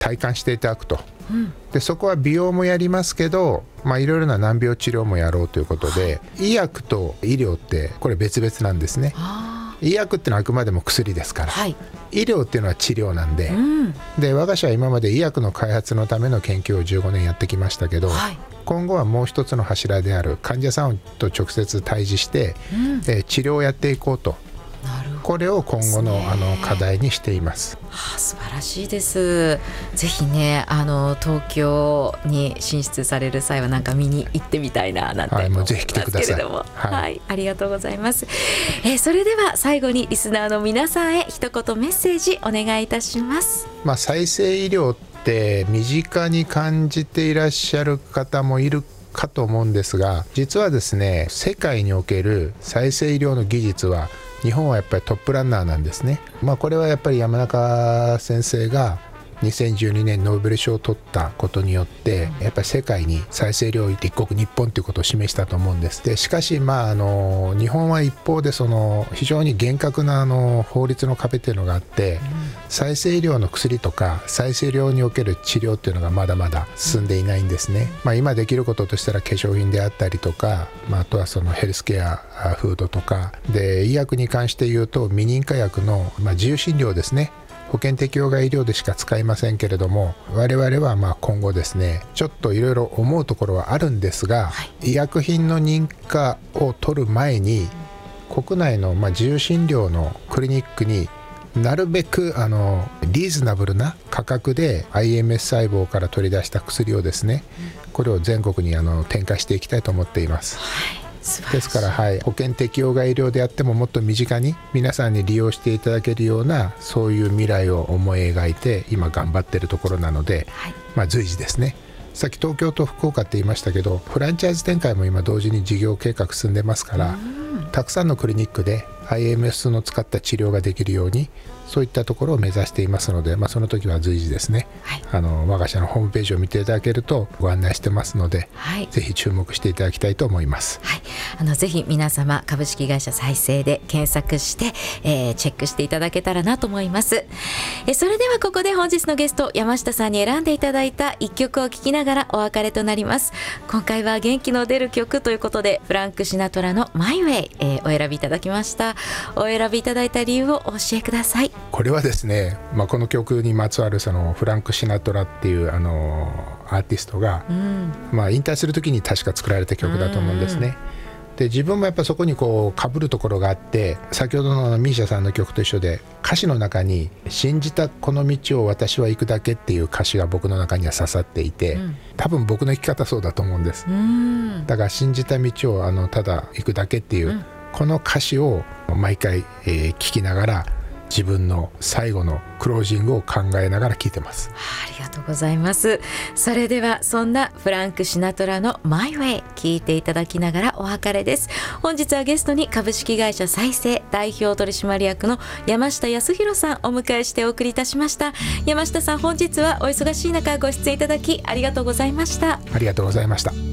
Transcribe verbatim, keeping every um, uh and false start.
体感していただくと、 うん、 でそこは美容もやりますけど、まあ、いろいろな難病治療もやろうということで、はい、医薬と医療ってこれ別々なんですね。医薬ってのはあくまでも薬ですから、はい、医療っていうのは治療なんで、うん、で我が社は今まで医薬の開発のための研究をじゅうごねんやってきましたけど、はい、今後はもう一つの柱である患者さんと直接対峙して、うん、え治療をやっていこうと、これを今後 の, あの課題にしています。 はあ、素晴らしいです。ぜひね、あの東京に進出される際はなんか見に行ってみたいななんて思いますけれども、はい、もうぜひ来てください。はいはい、ありがとうございます。えー、それでは最後にリスナーの皆さんへ一言メッセージお願いいたします。 まあ、再生医療って身近に感じていらっしゃる方もいるかと思うんですが、実はですね、世界における再生医療の技術は日本はやっぱりトップランナーなんですね。まあ、これはやっぱり山中先生がにせんじゅうにねんノーベル賞を取ったことによってやっぱり世界に再生医療立国日本ということを示したと思うんです。でしかし、まあ、あの日本は一方でその非常に厳格なあの法律の壁というのがあって、うん、再生医療の薬とか再生医療における治療というのがまだまだ進んでいないんですね。まあ、今できることとしたら化粧品であったりとか、まあ、あとはそのヘルスケアフードとかで、医薬に関して言うと未認可薬の、まあ、自由診療ですね。保険適用外医療でしか使いませんけれども、我々はまあ今後ですね、ちょっといろいろ思うところはあるんですが、はい、医薬品の認可を取る前に国内のまあ自由診療のクリニックになるべくあのリーズナブルな価格で アイエムエス 細胞から取り出した薬をですね、これを全国にあの展開していきたいと思っています。はい、ですから、はい、保険適用外医療であってももっと身近に皆さんに利用していただけるような、そういう未来を思い描いて今頑張っているところなので、はい、まあ、随時ですね、さっき東京と福岡って言いましたけど、フランチャイズ展開も今同時に事業計画進んでますから、たくさんのクリニックで アイエムエス の使った治療ができるように、そういったところを目指していますので、まあ、その時は随時ですね、はい、あの我が社のホームページを見ていただけるとご案内してますので、はい、ぜひ注目していただきたいと思います。 はい、あのぜひ皆様株式会社再生で検索して、えー、チェックしていただけたらなと思います。えそれではここで本日のゲスト山下さんに選んでいただいた一曲を聴きながらお別れとなります。今回は元気の出る曲ということでフランク・シナトラのマイウェイ、えー、お選びいただきました。お選びいただいた理由をお教えください。 これはですね、まあ、この曲にまつわるそのフランク・シナトラっていうあのアーティストが、うん、まあ、引退する時に確か作られた曲だと思うんですね。で自分もやっぱそこにこう被るところがあって、先ほどのミーシャさんの曲と一緒で歌詞の中に信じたこの道を私は行くだけっていう歌詞が僕の中には刺さっていて、うん、多分僕の生き方そうだと思うんです。うん、だから信じた道をあのただ行くだけっていう、うん、この歌詞を毎回、えー、聞きながら自分の最後のクロージングを考えながら聴いてます。 ありがとうございます。それではそんなフランク・シナトラのマイウェイ聴いていただきながらお別れです。本日はゲストに株式会社再生代表取締役の山下康弘さんお迎えしてお送りいたしました。山下さん、本日はお忙しい中ご出演いただきありがとうございました。 ありがとうございました。